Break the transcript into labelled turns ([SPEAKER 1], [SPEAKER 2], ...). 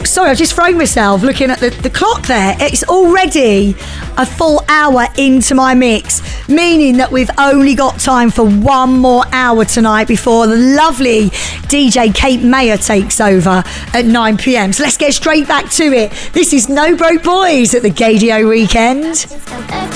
[SPEAKER 1] sorry, I just thrown myself looking at the clock there. It's already a full hour into my mix, meaning that we've only got time for one more hour tonight before the lovely DJ Kate Mayer takes over at 9 p.m. So let's get straight back to it. This is No Broke Boys at the Gaydio Weekend.